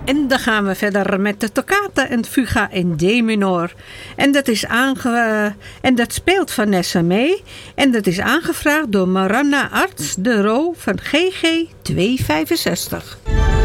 En dan gaan we verder met de toccata en fuga in D minor. En dat speelt Vanessa mee. En dat is aangevraagd door Maranna Arts de Roo van GG 265.